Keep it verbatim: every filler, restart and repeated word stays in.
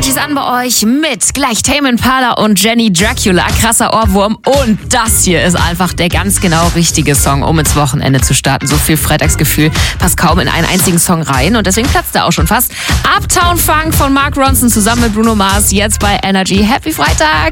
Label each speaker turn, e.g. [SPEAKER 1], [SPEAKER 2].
[SPEAKER 1] ist an bei euch mit gleich Tame Impala und Jenny Dracula. Krasser Ohrwurm. Und das hier ist einfach der ganz genau richtige Song, um ins Wochenende zu starten. So viel Freitagsgefühl passt kaum in einen einzigen Song rein. Und deswegen platzt er auch schon fast. Uptown Funk von Mark Ronson zusammen mit Bruno Mars. Jetzt bei Energy. Happy Freitag!